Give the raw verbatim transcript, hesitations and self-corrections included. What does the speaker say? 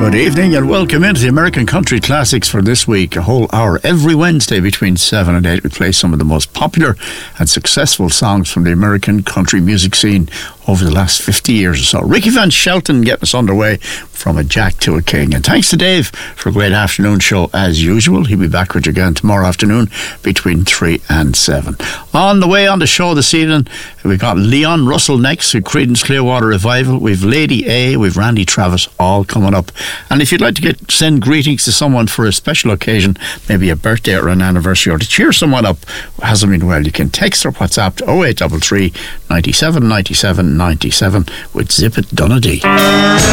Good evening and welcome into the American Country Classics for this week. A whole hour every Wednesday between seven and eight. We play some of the most popular and successful songs from the American country music scene over the last fifty years or so. Ricky Van Shelton getting us underway from a Jack to a King. And thanks to Dave for a great afternoon show as usual. He'll be back with you again tomorrow afternoon between three and seven. On the way on the show this evening, we've got Leon Russell next with Creedence Clearwater Revival. We've Lady A, we've Randy Travis, all coming up. And if you'd like to get send greetings to someone for a special occasion, maybe a birthday or an anniversary, or to cheer someone up who hasn't been well, you can text or WhatsApp to oh eight three three, ninety-seven, ninety-seven, ninety-seven with Zip It Donnelly.